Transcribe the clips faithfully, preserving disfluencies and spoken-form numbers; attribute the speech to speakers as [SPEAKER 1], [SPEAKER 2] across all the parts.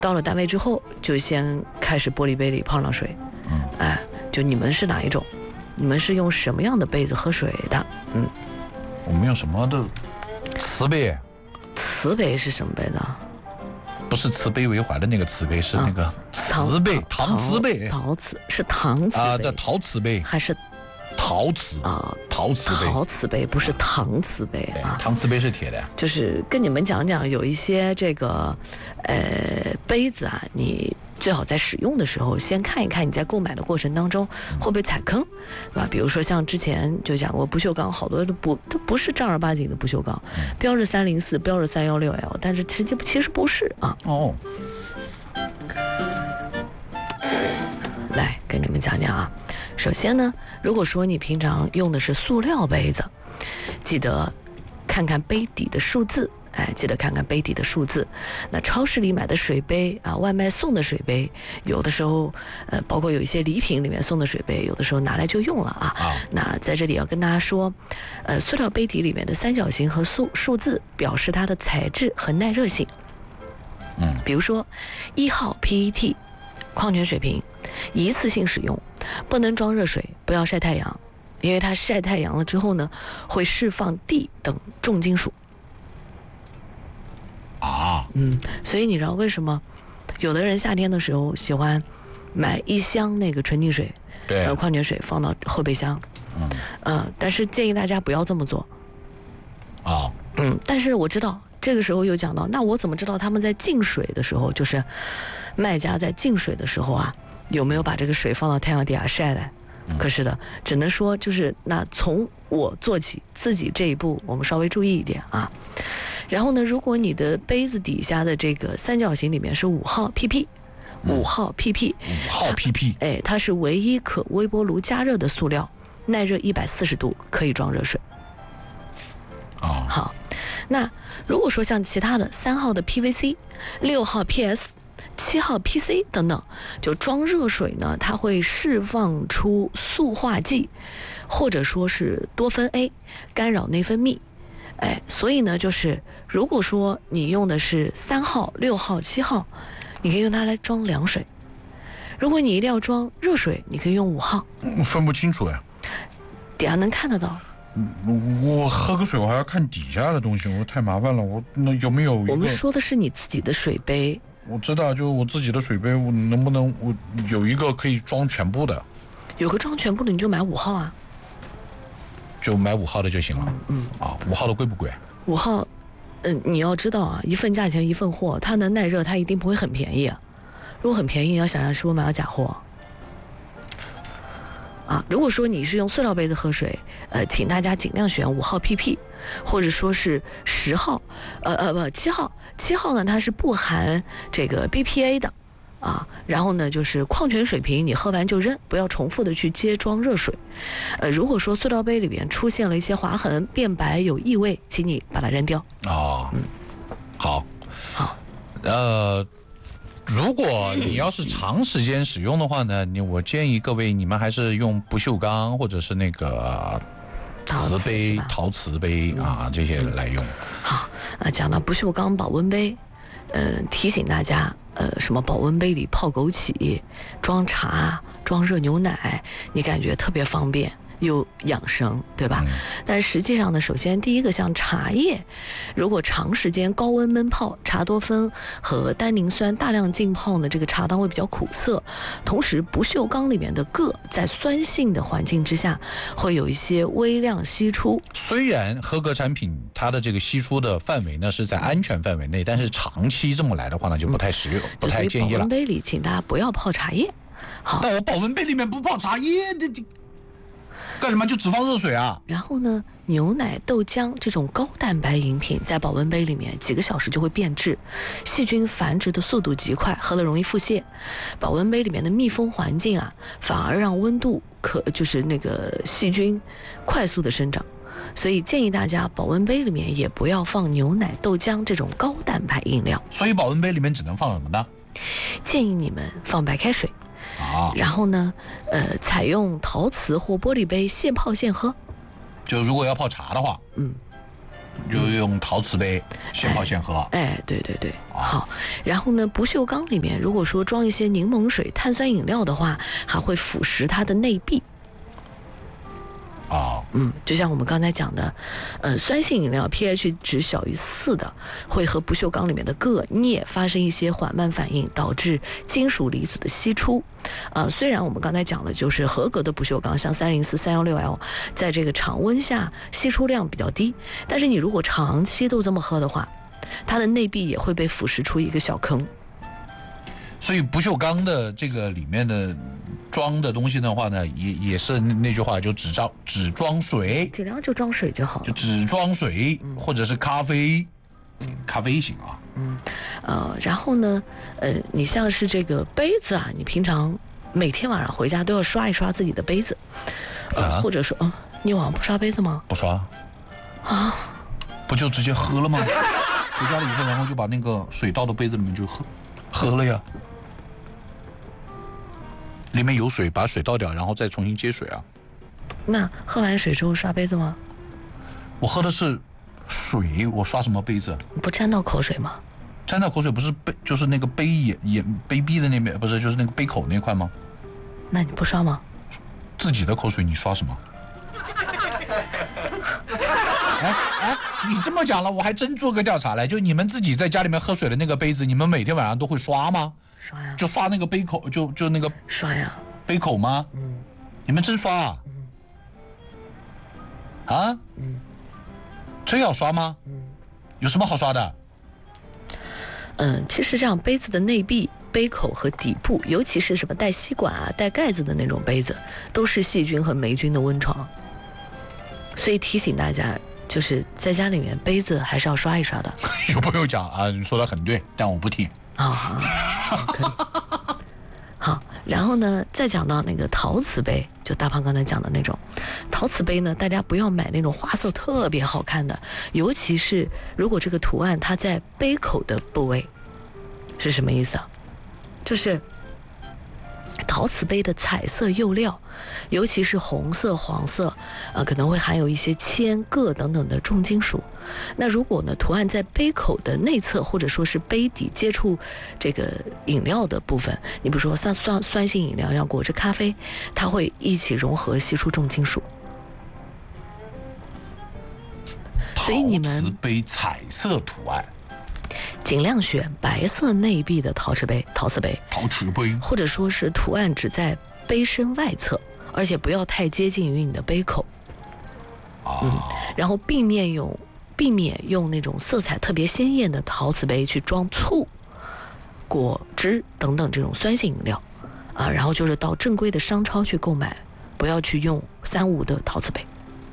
[SPEAKER 1] 到了单位之后就先开始玻璃杯里泡上水。嗯，哎，就你们是哪一种？你们是用什么样的杯子喝水的？嗯，
[SPEAKER 2] 我们用什么的？瓷杯。
[SPEAKER 1] 瓷杯是什么杯子？
[SPEAKER 2] 不是慈悲为怀的那个慈悲，是那个瓷杯，搪瓷杯。
[SPEAKER 1] 陶瓷是搪瓷杯
[SPEAKER 2] 啊，对，陶瓷杯
[SPEAKER 1] 还是
[SPEAKER 2] 陶瓷啊？陶瓷杯，
[SPEAKER 1] 陶瓷杯不是搪瓷杯啊。
[SPEAKER 2] 搪瓷杯是铁的。
[SPEAKER 1] 就是跟你们讲讲，有一些这个呃杯子啊，你最好在使用的时候先看一看你在购买的过程当中会不会踩坑，对吧？比如说像之前就讲过不锈钢，好多都不都不是正儿八经的不锈钢，标是三零四，标是三幺六 L， 但是其实其实不是啊。哦，来跟你们讲讲啊。首先呢，如果说你平常用的是塑料杯子，记得看看杯底的数字。哎，记得看看杯底的数字。那超市里买的水杯啊，外卖送的水杯，有的时候呃，包括有一些礼品里面送的水杯，有的时候拿来就用了啊。啊那在这里要跟大家说，呃，塑料杯底里面的三角形和数数字表示它的材质和耐热性。嗯，比如说一号 P E T 矿泉水瓶，一次性使用，不能装热水，不要晒太阳，因为它晒太阳了之后呢，会释放锑等重金属。啊，嗯，所以你知道为什么有的人夏天的时候喜欢买一箱那个纯净水，对，呃，矿泉水放到后备箱，嗯，呃，但是建议大家不要这么做。啊，嗯，但是我知道这个时候又讲到，那我怎么知道他们在进水的时候，就是卖家在进水的时候啊，有没有把这个水放到太阳底下晒来？可是的，只能说就是那从我做起，自己这一步我们稍微注意一点啊。然后呢，如果你的杯子底下的这个三角形里面是五号 P P， 五号 P P，
[SPEAKER 2] 五号 P P，
[SPEAKER 1] 哎，它是唯一可微波炉加热的塑料，耐热一百四十度，可以装热水。哦，好，那如果说像其他的三号的 P V C， 六号 P S，七号 P C 等等，就装热水呢，它会释放出塑化剂，或者说是多酚 A， 干扰内分泌。哎，所以呢，就是如果说你用的是三号、六号、七号，你可以用它来装凉水；如果你一定要装热水，你可以用五号。
[SPEAKER 2] 分不清楚呀，
[SPEAKER 1] 底下能看得到。
[SPEAKER 2] 我喝个水，我还要看底下的东西，我太麻烦了。我那有没有一个？
[SPEAKER 1] 我们说的是你自己的水杯。
[SPEAKER 2] 我知道，就我自己的水杯，我能不能我有一个可以装全部的？
[SPEAKER 1] 有个装全部的，你就买五号啊。
[SPEAKER 2] 就买五号的就行了。嗯，嗯啊，五号的贵不贵？
[SPEAKER 1] 五号，嗯、呃，你要知道啊，一份价钱一份货，它能耐热，它一定不会很便宜啊。如果很便宜，你要想想是不是买到假货？啊，如果说你是用塑料杯子喝水，呃，请大家尽量选五号 P P， 或者说是十号，呃呃不七号，七号呢它是不含这个 B P A 的。啊，然后呢，就是矿泉水瓶，你喝完就扔，不要重复的去接装热水。呃，如果说塑料杯里边出现了一些划痕、变白、有异味，请你把它扔掉。
[SPEAKER 2] 哦，嗯，好，
[SPEAKER 1] 好，
[SPEAKER 2] 呃，如果你要是长时间使用的话呢，你我建议各位你们还是用不锈钢或者是那个瓷杯、陶瓷杯啊、嗯、这些来用。
[SPEAKER 1] 好，啊，讲到不锈钢保温杯，呃，提醒大家。呃，什么保温杯里泡枸杞、装茶、装热牛奶，你感觉特别方便又养生，对吧？嗯、但是实际上呢，首先第一个像茶叶，如果长时间高温焖泡，茶多酚和单宁酸大量浸泡呢，这个茶汤会比较苦涩。同时，不锈钢里面的铬在酸性的环境之下，会有一些微量析出。
[SPEAKER 2] 虽然合格产品它的这个析出的范围呢是在安全范围内，但是长期这么来的话呢，就不太实用，嗯、不太建议了。
[SPEAKER 1] 保温杯里，请大家不要泡茶叶。好，
[SPEAKER 2] 那我保温杯里面不泡茶叶的。干什么？就只放热水啊？
[SPEAKER 1] 然后呢，牛奶、豆浆这种高蛋白饮品在保温杯里面几个小时就会变质，细菌繁殖的速度极快，喝了容易腹泻。保温杯里面的密封环境啊，反而让温度可就是那个细菌快速的生长。所以建议大家保温杯里面也不要放牛奶、豆浆这种高蛋白饮料。
[SPEAKER 2] 所以保温杯里面只能放什么呢？
[SPEAKER 1] 建议你们放白开水。
[SPEAKER 2] 啊，
[SPEAKER 1] 然后呢，呃，采用陶瓷或玻璃杯现泡现喝。
[SPEAKER 2] 就如果要泡茶的话，
[SPEAKER 1] 嗯，
[SPEAKER 2] 就用陶瓷杯，现泡现喝。
[SPEAKER 1] 哎，对对对，好。然后呢，不锈钢里面如果说装一些柠檬水、碳酸饮料的话，还会腐蚀它的内壁。
[SPEAKER 2] 啊，
[SPEAKER 1] 嗯，就像我们刚才讲的，呃，酸性饮料 pH 值小于四的，会和不锈钢里面的铬、镍发生一些缓慢反应，导致金属离子的析出。呃，虽然我们刚才讲了，就是合格的不锈钢，像三零四、三一六 L， 在这个常温下析出量比较低，但是你如果长期都这么喝的话，它的内壁也会被腐蚀出一个小坑。
[SPEAKER 2] 所以不锈钢的这个里面的装的东西的话呢，也也是那句话，就只装只装水，
[SPEAKER 1] 尽量就装水就好了，
[SPEAKER 2] 就只装水、嗯、或者是咖啡，嗯、咖啡型啊。
[SPEAKER 1] 嗯，呃，然后呢，呃，你像是这个杯子啊，你平常每天晚上回家都要刷一刷自己的杯子，呃，啊、或者说，嗯、呃，你晚上不刷杯子吗？
[SPEAKER 2] 不刷。
[SPEAKER 1] 啊？
[SPEAKER 2] 不就直接喝了吗？回家了以后，然后就把那个水倒到杯子里面就喝，喝了呀。里面有水，把水倒掉，然后再重新接水啊。
[SPEAKER 1] 那喝完水之后刷杯子吗？
[SPEAKER 2] 我喝的是水，我刷什么杯子？
[SPEAKER 1] 不沾到口水吗？
[SPEAKER 2] 沾到口水不是杯，就是那个杯眼眼杯壁的那边，不是就是那个杯口那块吗？
[SPEAKER 1] 那你不刷吗？
[SPEAKER 2] 自己的口水你刷什么？哎哎，你这么讲了，我还真做个调查来，就你们自己在家里面喝水的那个杯子，你们每天晚上都会刷吗？
[SPEAKER 1] 刷呀，
[SPEAKER 2] 就刷那个杯口，就就那个
[SPEAKER 1] 刷呀，
[SPEAKER 2] 杯口吗？
[SPEAKER 1] 嗯，
[SPEAKER 2] 你们真刷啊？嗯，啊，嗯，真要刷吗？嗯，有什么好刷的？
[SPEAKER 1] 嗯，其实这样杯子的内壁、杯口和底部，尤其是什么带吸管啊、带盖子的那种杯子，都是细菌和霉菌的温床。所以提醒大家，就是在家里面杯子还是要刷一刷的。
[SPEAKER 2] 有朋友讲啊，你说的很对，但我不听。
[SPEAKER 1] 啊、哦，好，可以。好，然后呢，再讲到那个陶瓷杯，就大胖刚才讲的那种陶瓷杯呢，大家不要买那种花色特别好看的，尤其是如果这个图案它在杯口的部位，是什么意思啊？就是陶瓷杯的彩色釉料，尤其是红色、黄色，呃，可能会含有一些铅、铬等等的重金属。那如果呢，图案在杯口的内侧或者说是杯底接触这个饮料的部分，你比如说像酸酸性饮料，像果汁、咖啡，它会一起融合吸出重金属。所以你们
[SPEAKER 2] 陶瓷杯彩色图案。
[SPEAKER 1] 尽量选白色内壁的陶瓷杯、陶瓷杯、
[SPEAKER 2] 陶瓷杯，
[SPEAKER 1] 或者说是图案只在杯身外侧，而且不要太接近于你的杯口。
[SPEAKER 2] 啊，
[SPEAKER 1] 嗯，然后避免用避免用那种色彩特别鲜艳的陶瓷杯去装醋、果汁等等这种酸性饮料，啊，然后就是到正规的商超去购买，不要去用三无的陶瓷杯。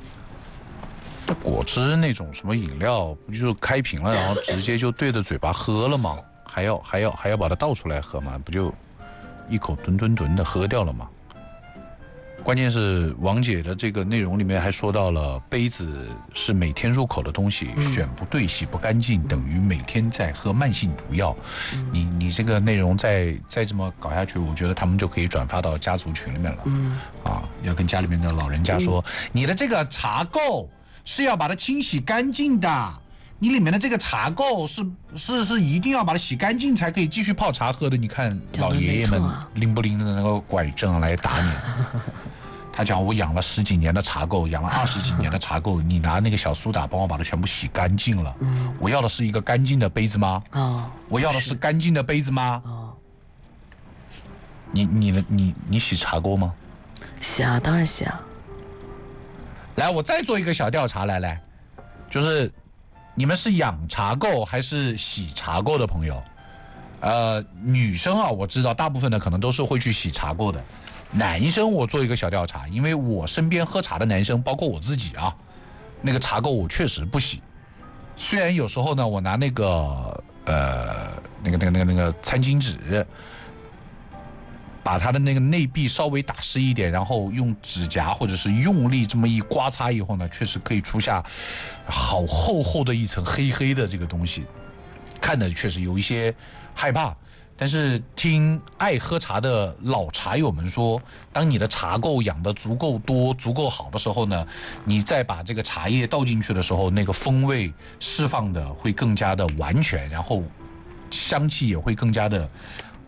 [SPEAKER 2] 果汁那种什么饮料，不就开瓶了，然后直接就对着嘴巴喝了吗？还要还要还要把它倒出来喝吗？不就一口吨吨吨的喝掉了吗？关键是王姐的这个内容里面还说到了，杯子是每天入口的东西，嗯、选不对、洗不干净，等于每天在喝慢性毒药。嗯、你你这个内容再再这么搞下去，我觉得他们就可以转发到家族群里面了。嗯，啊，要跟家里面的老人家说，嗯、你的这个茶垢是要把它清洗干净的，你里面的这个茶垢是是是一定要把它洗干净才可以继续泡茶喝的。你看老爷爷们拎不拎的那个拐杖来打你。他讲我养了十几年的茶垢，养了二十几年的茶垢，你拿那个小苏打帮我把它全部洗干净了。嗯，我要的是一个干净的杯子吗？哦，我要的是干净的杯子吗？哦，你你你你你洗茶垢吗？
[SPEAKER 1] 洗啊，当然洗啊。
[SPEAKER 2] 来，我再做一个小调查，来来，就是你们是养茶垢还是洗茶垢的朋友？呃，女生啊，我知道大部分的可能都是会去洗茶垢的。男生我做一个小调查，因为我身边喝茶的男生，包括我自己啊，那个茶垢我确实不洗。虽然有时候呢，我拿那个呃那个那个那个那个餐巾纸，把它的那个内壁稍微打湿一点，然后用指甲或者是用力这么一刮擦以后呢，确实可以出下好厚厚的一层黑黑的这个东西，看的确实有一些害怕。 但是听爱喝茶的老茶友们说，当你的茶垢养得足够多、足够好的时候呢，你再把这个茶叶倒进去的时候，那个风味释放的会更加的完全，然后香气也会更加的